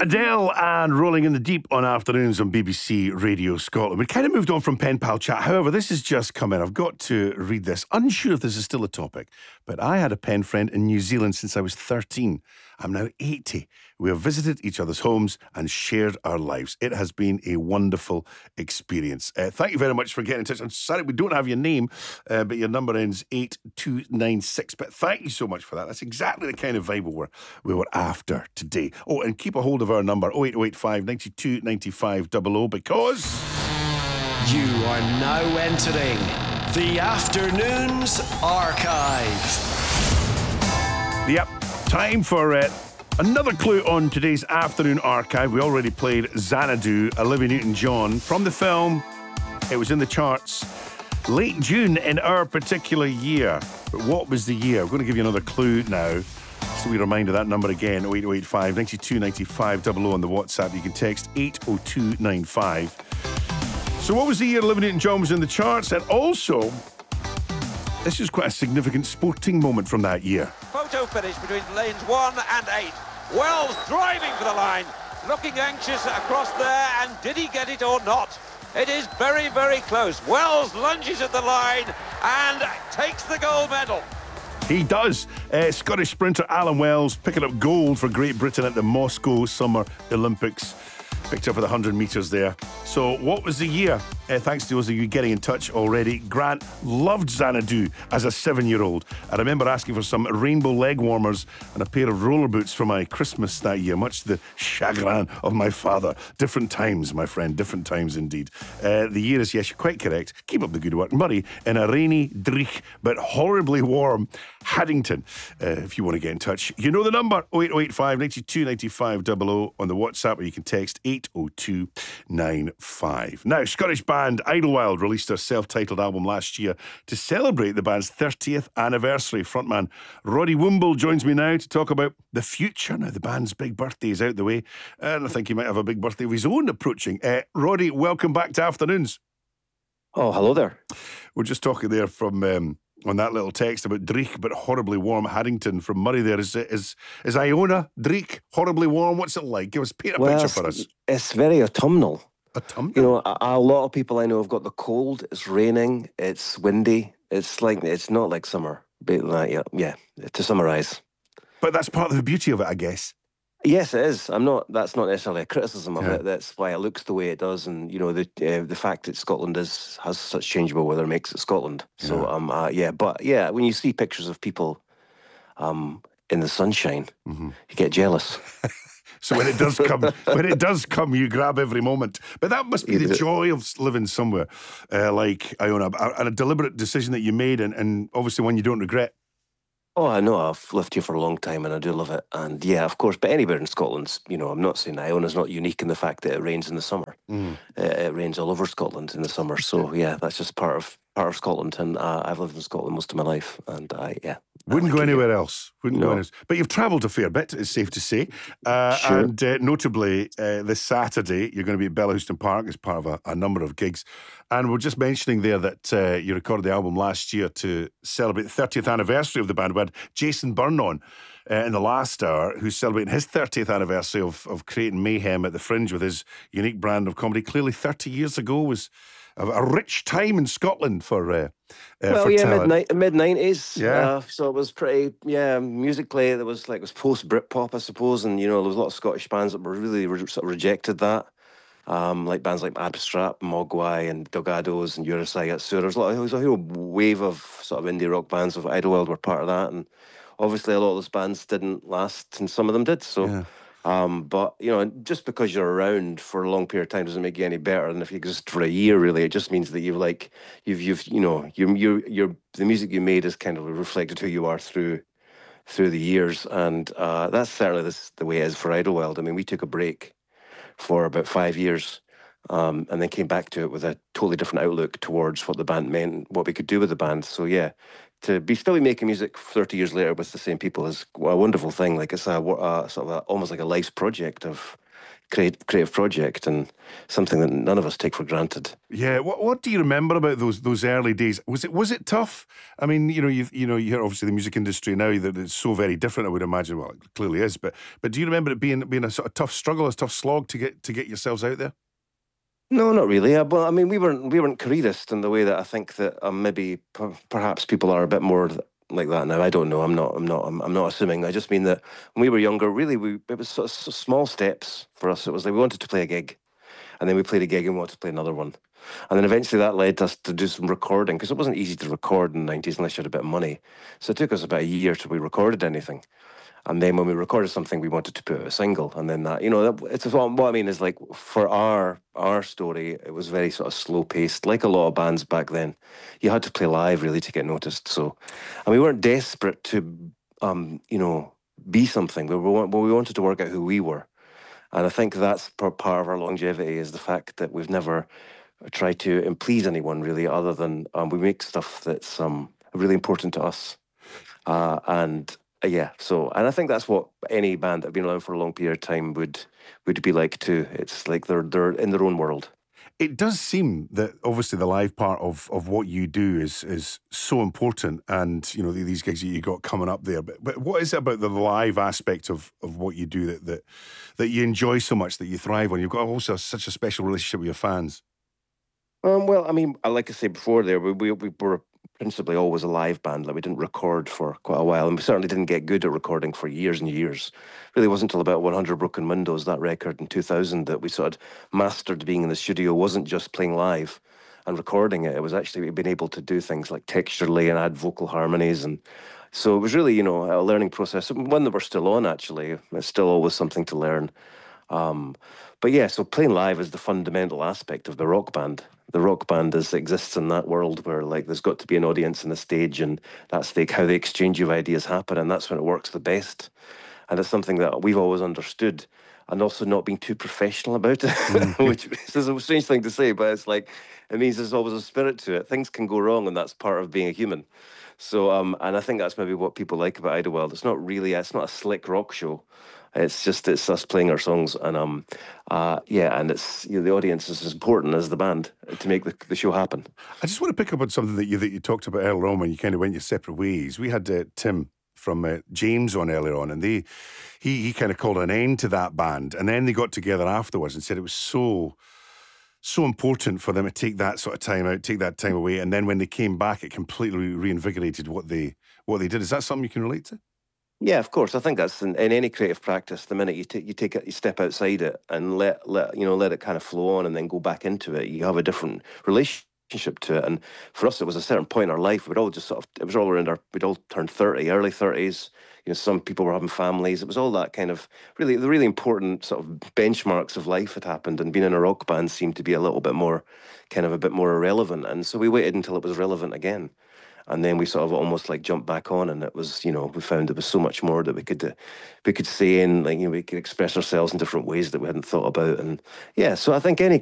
Adele and Rolling in the Deep on afternoons on BBC Radio Scotland. We kind of moved on from pen pal chat. However, this has just come in. I've got to read this. Unsure if this is still a topic, but I had a pen friend in New Zealand since I was 13. I'm now 80. We have visited each other's homes and shared our lives. It has been a wonderful experience. Thank you very much for getting in touch. I'm sorry we don't have your name, but your number ends 8296. But thank you so much for that. That's exactly the kind of vibe we were after today. Oh, and keep a hold of our number 08085 92 95 00 because you are now entering the Afternoons Archive. Yep, time for another clue on today's Afternoon Archive. We already played Xanadu, Olivia Newton-John from the film. It was in the charts late June in our particular year. But what was the year? We're going to give you another clue now. So we remind you that number again, 08085 92 95 00 on the WhatsApp. You can text 80295. So what was the year Olivia Newton-John was in the charts? And also, this is quite a significant sporting moment from that year. Photo finish between lanes 1 and 8. Wells driving for the line, looking anxious across there, and did he get it or not? It is very, very close. Wells lunges at the line and takes the gold medal. He does. Scottish sprinter Alan Wells picking up gold for Great Britain at the Moscow Summer Olympics. Picked up for the 100 metres there. So what was the year? Thanks to those of you getting in touch already. Grant loved Xanadu as a 7-year-old. I remember asking for some rainbow leg warmers and a pair of roller boots for my Christmas that year, much to the chagrin of my father. Different times, my friend, different times indeed. The year is, yes, you're quite correct. Keep up the good work. Murray in a rainy, dreich, but horribly warm Haddington. If you want to get in touch, you know the number, 08085 92 95 00 on the WhatsApp, or you can text 80295. Now, Scottish band Idlewild released their self-titled album last year to celebrate the band's 30th anniversary. Frontman Roddy Woomble joins me now to talk about the future. Now, the band's big birthday is out the way, and I think he might have a big birthday of his own approaching. Roddy, welcome back to Afternoons. Oh, hello there. We're just talking there from on that little text about dreich but horribly warm Haddington from Murray there. Is Iona dreich horribly warm? What's it like? Give us paint a picture for us. It's very autumnal. Autumnal? You know, a lot of people I know have got the cold. It's raining. It's windy. It's not like summer. But yeah, to summarise. But that's part of the beauty of it, I guess. Yes, it is. That's not necessarily a criticism of it. That's why it looks the way it does, and you know the fact that Scotland has such changeable weather makes it Scotland. So but when you see pictures of people in the sunshine, you get jealous. So when it does come, you grab every moment. But that must be the joy of living somewhere like Iona, and a deliberate decision that you made, and obviously one you don't regret. Oh, I know. I've lived here for a long time and I do love it. And yeah, of course, but anywhere in Scotland, you know, I'm not saying Iona's not unique in the fact that it rains in the summer. It rains all over Scotland in the summer. So yeah, that's just part of Scotland. And I've lived in Scotland most of my life. And wouldn't go anywhere else. Wouldn't go anywhere else. But you've travelled a fair bit, it's safe to say. Sure. And notably, this Saturday, you're going to be at Bellahouston Park as part of a number of gigs. And we're just mentioning there that you recorded the album last year to celebrate the 30th anniversary of the band. We had Jason Byrne on in the last hour, who's celebrating his 30th anniversary of creating mayhem at the Fringe with his unique brand of comedy. Clearly 30 years ago was a rich time in Scotland for talent. Mid-90s. Yeah. So it was pretty, musically, it was post-Britpop, I suppose, and, you know, there was a lot of Scottish bands that were really sort of rejected that. Like bands like Abstract, Mogwai and Dogados and Eurosai. So there was a whole wave of sort of indie rock bands. Of Idlewild were part of that, and obviously a lot of those bands didn't last, and some of them did. So, but you know, just because you're around for a long period of time doesn't make you any better than if you exist for a year. Really, it just means that you've the music you made has kind of reflected who you are through the years, and that's certainly the way it is for Idlewild. I mean, we took a break for about 5 years, and then came back to it with a totally different outlook towards what the band meant, what we could do with the band. So yeah, to be still making music 30 years later with the same people is a wonderful thing. Like it's a sort of almost like a life's project of creative project, and something that none of us take for granted. Yeah, what do you remember about those early days? Was it tough? I mean, you hear obviously the music industry now that it's so very different. I would imagine. Well, it clearly is, but do you remember it being a sort of tough struggle, a tough slog to get yourselves out there? No, not really. Well, I mean, we weren't careerist in the way that I think that maybe perhaps people are a bit more like that now. I don't know. I'm not assuming. I just mean that when we were younger, really, it was sort of small steps for us. It was like we wanted to play a gig, and then we played a gig and we wanted to play another one, and then eventually that led us to do some recording, because it wasn't easy to record in the 90s unless you had a bit of money. So it took us about a year till we recorded anything. And then when we recorded something, we wanted to put out a single, and then it's what I mean is, like, for our story, it was very sort of slow paced, like a lot of bands back then. You had to play live really to get noticed. So, and we weren't desperate to, be something. We wanted to work out who we were, and I think that's part of our longevity, is the fact that we've never tried to please anyone really, other than we make stuff that's really important to us, and. Yeah, and I think that's what any band that have been around for a long period of time would be like too. It's like they're in their own world. It does seem that obviously the live part of what you do is so important, and these gigs that you got coming up there. But what is it about the live aspect of what you do that you enjoy so much, that you thrive on? You've got also such a special relationship with your fans. Well, I mean, like I said before, there we were principally always a live band. Like, we didn't record for quite a while, and we certainly didn't get good at recording for years and years. Really wasn't until about 100 Broken Windows, that record in 2000, that we sort of mastered being in the studio. Wasn't just playing live and recording it. It was actually being able to do things like texturally and add vocal harmonies, and so it was really, a learning process. One that we're still on, actually. It's still always something to learn. But yeah, so playing live is the fundamental aspect of the rock band. The rock band exists in that world where, like, there's got to be an audience on the stage, and that's how the exchange of ideas happen, and that's when it works the best. And it's something that we've always understood, and also not being too professional about it, which is a strange thing to say, but it's like, it means there's always a spirit to it. Things can go wrong, and that's part of being a human. So, and I think that's maybe what people like about Idlewild. It's not a slick rock show. It's us playing our songs, and and it's the audience is as important as the band to make the show happen. I just want to pick up on something that you talked about earlier on when you kind of went your separate ways. We had Tim from James on earlier on, and he kind of called an end to that band, and then they got together afterwards and said it was so important for them to take that sort of time out, take that time away, and then when they came back, it completely reinvigorated what they did. Is that something you can relate to? Yeah, of course. I think that's in any creative practice. The minute you step outside it and let it kind of flow on, and then go back into it, you have a different relationship to it. And for us, it was a certain point in our life. We'd all we'd all turned 30, early 30s. Some people were having families. It was all that kind of the really important sort of benchmarks of life had happened, and being in a rock band seemed to be a bit more irrelevant. And so we waited until it was relevant again. And then we sort of almost like jumped back on, and it was, we found there was so much more that we could say, and we could express ourselves in different ways that we hadn't thought about. And yeah, so I think any